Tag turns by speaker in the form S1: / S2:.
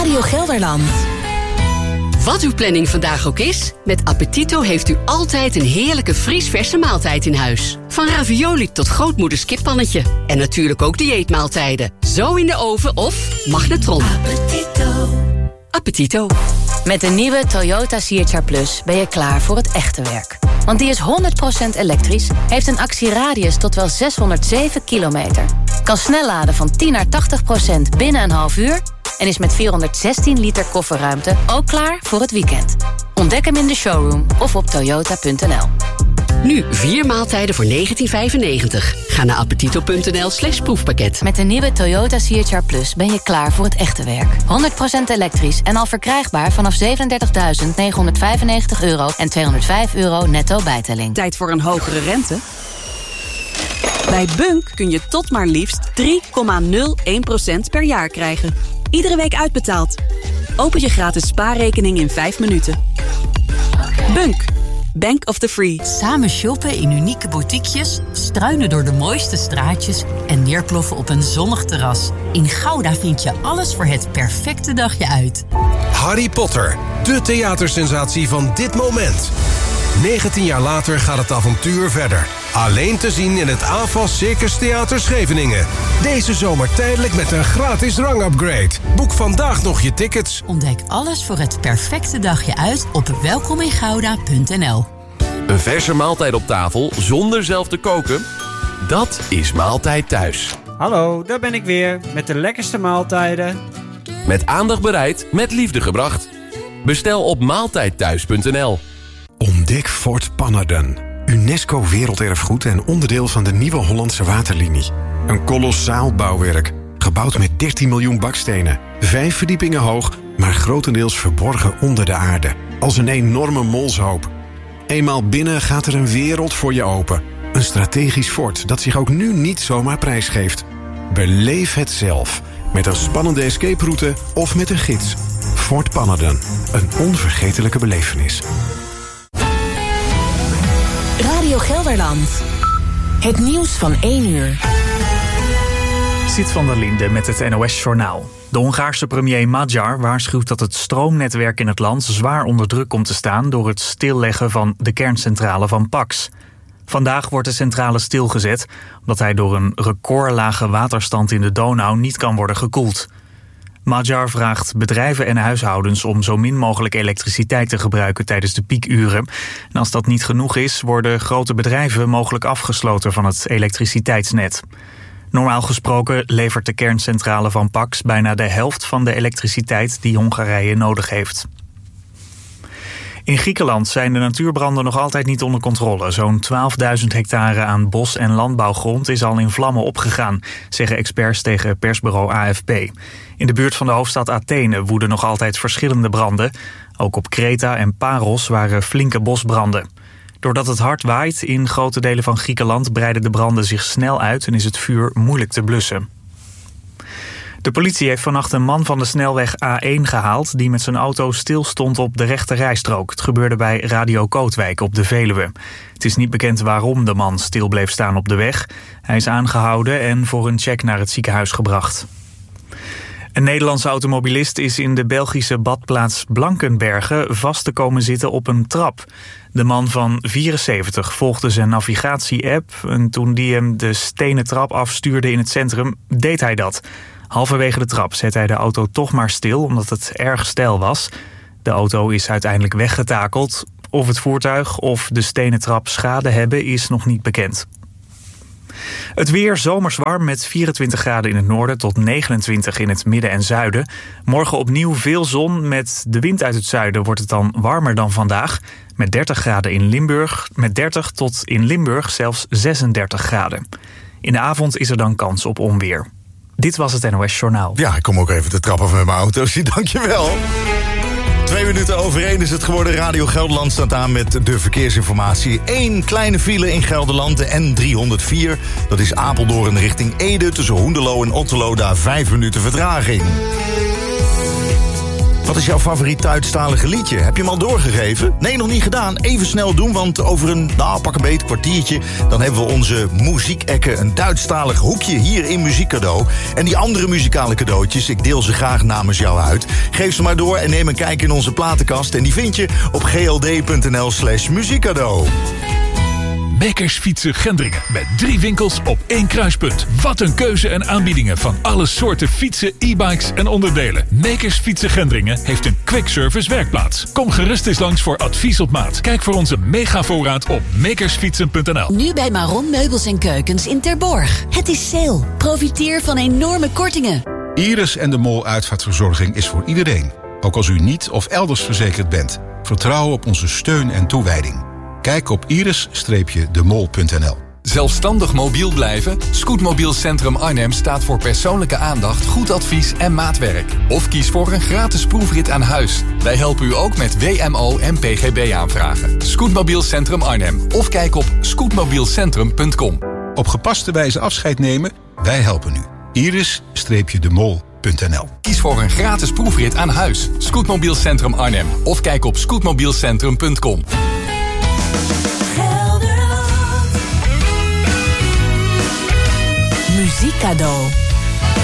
S1: Radio Gelderland.
S2: Wat uw planning vandaag ook is, met Appetito heeft u altijd een heerlijke vriesverse maaltijd in huis. Van ravioli tot grootmoeders kippannetje. En natuurlijk ook dieetmaaltijden. Zo in de oven of magnetron.
S1: Appetito.
S2: Appetito.
S3: Met de nieuwe Toyota CHR Plus ben je klaar voor het echte werk. Want die is 100% elektrisch, heeft een actieradius tot wel 607 kilometer. Kan snel laden van 10 naar 80% binnen een half uur... en is met 416 liter kofferruimte ook klaar voor het weekend. Ontdek hem in de showroom of op toyota.nl.
S2: Nu 4 maaltijden voor €19,95. Ga naar appetito.nl/proefpakket.
S3: Met de nieuwe Toyota CHR Plus ben je klaar voor het echte werk. 100% elektrisch en al verkrijgbaar vanaf €37.995 en €205 netto bijtelling.
S4: Tijd voor een hogere rente? Bij Bunk kun je tot maar liefst 3,01% per jaar krijgen. Iedere week uitbetaald. Open je gratis spaarrekening in 5 minuten. Bunk. Bank of the Free.
S5: Samen shoppen in unieke boutiquejes, struinen door de mooiste straatjes en neerploffen op een zonnig terras. In Gouda vind je alles voor het perfecte dagje uit.
S6: Harry Potter, de theatersensatie van dit moment. 19 jaar later gaat het avontuur verder. Alleen te zien in het AFAS Circus Theater Scheveningen. Deze zomer tijdelijk met een gratis rangupgrade. Boek vandaag nog je tickets.
S5: Ontdek alles voor het perfecte dagje uit op welkomingouda.nl.
S7: Een verse maaltijd op tafel zonder zelf te koken? Dat is Maaltijd Thuis.
S8: Hallo, daar ben ik weer met de lekkerste maaltijden.
S7: Met aandacht bereid, met liefde gebracht. Bestel op maaltijdthuis.nl.
S9: Ontdek Fort Pannerden. UNESCO Werelderfgoed en onderdeel van de Nieuwe Hollandse Waterlinie. Een kolossaal bouwwerk, gebouwd met 13 miljoen bakstenen. 5 verdiepingen hoog, maar grotendeels verborgen onder de aarde. Als een enorme molshoop. Eenmaal binnen gaat er een wereld voor je open. Een strategisch fort dat zich ook nu niet zomaar prijsgeeft. Beleef het zelf. Met een spannende escape route of met een gids. Fort Pannerden. Een onvergetelijke belevenis.
S1: Radio Gelderland. Het nieuws van 1 uur.
S10: Siet van der Linde met het NOS-journaal. De Hongaarse premier Magyar waarschuwt dat het stroomnetwerk in het land zwaar onder druk komt te staan door het stilleggen van de kerncentrale van Paks. Vandaag wordt de centrale stilgezet omdat hij door een recordlage waterstand in de Donau niet kan worden gekoeld. Magyar vraagt bedrijven en huishoudens om zo min mogelijk elektriciteit te gebruiken tijdens de piekuren. En als dat niet genoeg is, worden grote bedrijven mogelijk afgesloten van het elektriciteitsnet. Normaal gesproken levert de kerncentrale van Paks bijna de helft van de elektriciteit die Hongarije nodig heeft. In Griekenland zijn de natuurbranden nog altijd niet onder controle. Zo'n 12.000 hectare aan bos- en landbouwgrond is al in vlammen opgegaan, zeggen experts tegen persbureau AFP. In de buurt van de hoofdstad Athene woeden nog altijd verschillende branden. Ook op Kreta en Paros waren flinke bosbranden. Doordat het hard waait in grote delen van Griekenland breiden de branden zich snel uit en is het vuur moeilijk te blussen. De politie heeft vannacht een man van de snelweg A1 gehaald die met zijn auto stilstond op de rechte rijstrook. Het gebeurde bij Radio Kootwijk op de Veluwe. Het is niet bekend waarom de man stil bleef staan op de weg. Hij is aangehouden en voor een check naar het ziekenhuis gebracht. Een Nederlandse automobilist is in de Belgische badplaats Blankenberge vast te komen zitten op een trap. De man van 74 volgde zijn navigatie-app en toen die hem de stenen trap afstuurde in het centrum, deed hij dat. Halverwege de trap zette hij de auto toch maar stil omdat het erg steil was. De auto is uiteindelijk weggetakeld. Of het voertuig of de stenen trap schade hebben is nog niet bekend. Het weer zomers warm met 24 graden in het noorden tot 29 in het midden en zuiden. Morgen opnieuw veel zon. Met de wind uit het zuiden wordt het dan warmer dan vandaag. Met 30 graden in Limburg. Met 30 tot in Limburg zelfs 36 graden. In de avond is er dan kans op onweer. Dit was het NOS Journaal.
S11: Ja, ik kom ook even te trappen van mijn auto. Dankjewel. 2 minuten over 1 is het geworden. Radio Gelderland staat aan met de verkeersinformatie. 1 kleine file in Gelderland, de N304. Dat is Apeldoorn richting Ede. Tussen Hoenderloo en Otterlo, daar 5 minuten vertraging. Wat is jouw favoriet Duitsstalige liedje? Heb je hem al doorgegeven? Nee, nog niet gedaan. Even snel doen, want over een, pak een beet, kwartiertje... dan hebben we onze muziekekke, een Duitsstalig hoekje hier in Muziekcadeau. En die andere muzikale cadeautjes, ik deel ze graag namens jou uit. Geef ze maar door en neem een kijk in onze platenkast. En die vind je op gld.nl/muziekcadeau.
S12: Makers Fietsen Gendringen. Met 3 winkels op 1 kruispunt. Wat een keuze en aanbiedingen van alle soorten fietsen, e-bikes en onderdelen. Makers Fietsen Gendringen heeft een quick service werkplaats. Kom gerust eens langs voor advies op maat. Kijk voor onze megavoorraad op makersfietsen.nl.
S13: Nu bij Maron Meubels en Keukens in Terborg. Het is sale. Profiteer van enorme kortingen.
S14: Iris en de Mol uitvaartverzorging is voor iedereen. Ook als u niet of elders verzekerd bent. Vertrouw op onze steun en toewijding. Kijk op iris-demol.nl.
S15: Zelfstandig mobiel blijven? Scootmobiel Centrum Arnhem staat voor persoonlijke aandacht, goed advies en maatwerk. Of kies voor een gratis proefrit aan huis. Wij helpen u ook met WMO en PGB aanvragen. Scootmobiel Centrum Arnhem. Of kijk op scootmobielcentrum.com.
S14: Op gepaste wijze afscheid nemen? Wij helpen u. iris-demol.nl.
S15: Kies voor een gratis proefrit aan huis. Scootmobiel Centrum Arnhem. Of kijk op scootmobielcentrum.com.
S1: Muziekcadeau.